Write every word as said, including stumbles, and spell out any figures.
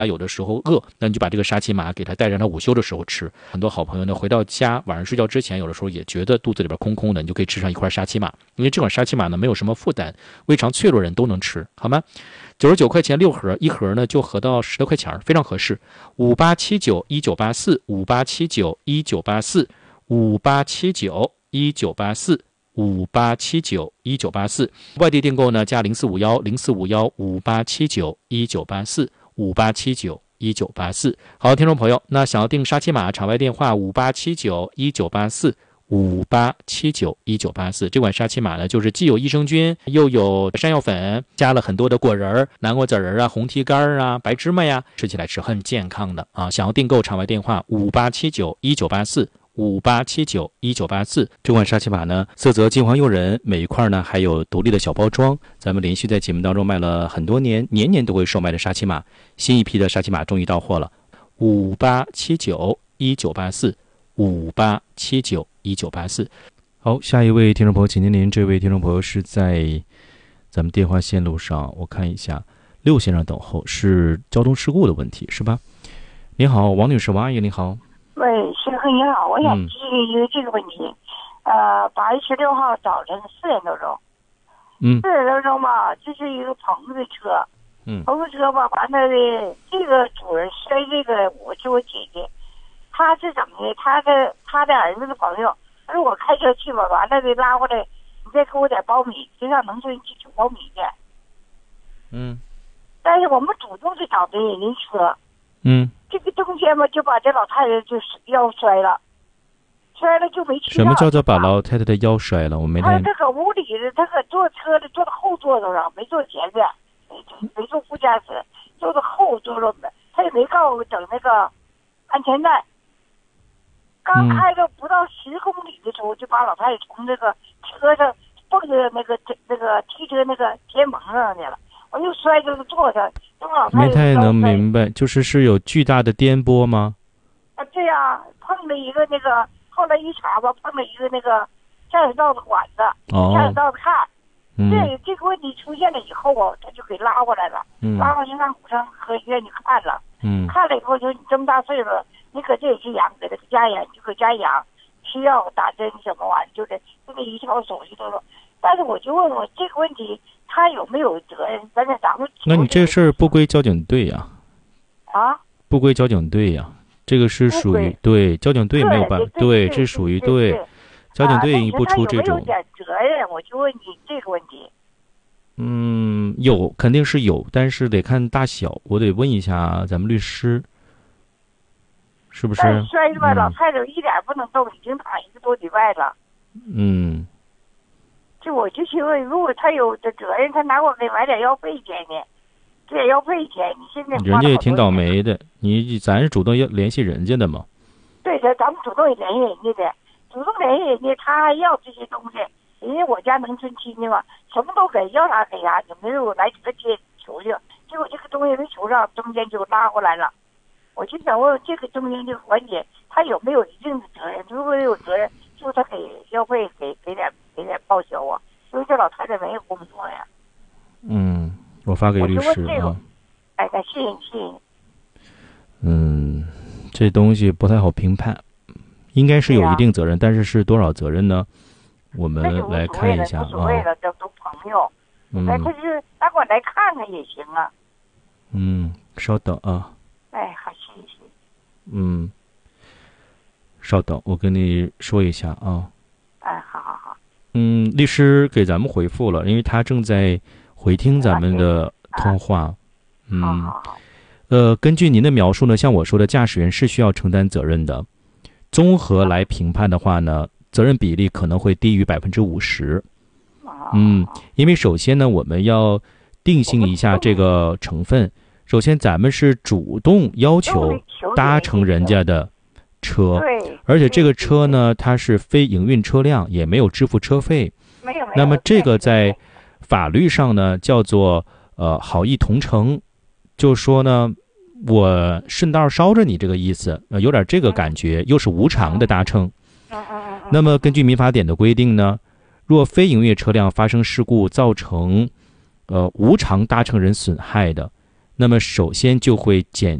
他有的时候饿，那你就把这个沙琪玛给他带上他午休的时候吃。很多好朋友呢回到家晚上睡觉之前，有的时候也觉得肚子里边空空的，你就可以吃上一块沙琪玛，因为这款沙琪玛呢没有什么负担，胃肠脆弱人都能吃，好吗？九十九块钱六盒，一盒呢就合到十多块钱，非常合适。五八七九一九八四，五八七九一九八四，五八七九一九八四，五八七九一九八四。外地订购呢加零四五幺零四五幺五八七九一九八四。五八七九一九八四。好，听众朋友，那想要订沙琪玛，场外电话五八七九一九八四，五八七九一九八四。这款沙琪玛呢，就是既有益生菌，又有山药粉，加了很多的果仁、南瓜籽仁啊、红提干啊、白芝麻呀，吃起来是很健康的啊。想要订购，场外电话五八七九一九八四。五八七九一九八四。这款沙琪玛呢，色泽金黄诱人，每一块呢还有独立的小包装。咱们连续在节目当中卖了很多年，年年都会售卖的沙琪玛，新一批的沙琪玛终于到货了。五八七九一九八四，五八七九一九八四。好，下一位听众朋友，请您您这位听众朋友是在咱们电话线路上，我看一下，六先生等候，是交通事故的问题是吧？您好，王女士，王阿姨您好。 喂，师傅你好，我想提一个这个问题。嗯、呃，八月十六号早晨四点多钟， 嗯， 四点多钟吧，这是一个朋友的车， 嗯， 朋友车吧，完了的这个主人摔这个，我是我姐姐，他是怎么的？他的他的儿子的朋友，他说我开车去吧，完了的拉过来，你再给我点苞米，就上农村去取苞米去。 嗯， 但是我们主动去找的人家车， 嗯。 这个中间嘛，就把这老太太就腰摔了，摔了就没去。 什么叫做把老太太的腰摔了？我没太。 他这个屋里的，他可坐车的，坐到后座头上，没坐前边，没坐副驾驶，坐到后座上面，他也没告诉我整那个安全带。刚开了不到十公里的时候，就把老太太从这个车上蹦到那个那个汽车那个天棚上去了，我又摔着坐上。 没太能明白，就是是有巨大的颠簸吗？ 啊，对呀，碰了一个那个，后来一查吧，碰了一个那个下水道的管子， 哦、 下水道的坎。 嗯、 这这个问题出现了以后啊，他就给拉过来了， 嗯、 拉过去让武昌和医院去看了， 嗯， 看了以后说你这么大岁数了，你可这也是养，给他加养就可加养，吃药打针什么玩意，就是这个一套手续都说。但是我就问我这个问题。他有没有责任？咱这咱们那你这事儿不归交警队呀、 啊？啊， 不归交警队呀、啊，这个是属于对交警队没有办法，对，这属于对交警队你不出这种。 有没有点责任？我就问你这个问题。 嗯，有肯定是有，但是得看大小，我得问一下咱们律师，是不是？ 但摔着吧，老太太一点不能动，已经躺一个多礼拜了。 嗯。 就我就询问，如果他有的责任，他拿我给买点药费钱呢？这点药费钱，你现在人家也挺倒霉的，你咱是主动要联系人家的嘛？ 对的，咱们主动也联系人家的，主动联系人家，他还要这些东西，人家我家农村亲戚嘛，什么都给，要啥给啥，你没有来这个街求去，结果这个东西没求上，中间就拉过来了。我就想问，这个中间这个环节，他有没有一定的责任？如果有责任，就他给药费给给点。给点报销啊，因为这老太太没有工作呀。 嗯，我发给律师啊。 哎，那谢谢你，谢谢你。 嗯，这东西不太好评判，应该是有一定责任，啊、但是是多少责任呢？我们来看一下啊。 无所谓了，这都朋友。 嗯。 哎，他是大伙来看看也行啊。 嗯，稍等啊。 哎，好，谢谢。 嗯，稍等，我跟你说一下啊。 哎，好好好。 嗯，律师给咱们回复了，因为他正在回听咱们的通话。嗯， 好好好。 呃，根据您的描述呢，像我说的，驾驶员是需要承担责任的。综合来评判的话呢，责任比例可能会低于百分之五十。嗯，因为首先呢，我们要定性一下这个成分。首先，咱们是主动要求搭乘人家的车，而且这个车呢，它是非营运车辆，也没有支付车费。 没有。 那么这个在法律上呢，叫做呃好意同乘，就说呢，我顺道捎着你这个意思，呃，有点这个感觉，又是无偿的搭乘。那么根据民法典的规定呢，若非营运车辆发生事故造成呃无偿搭乘人损害的， 那么首先就会检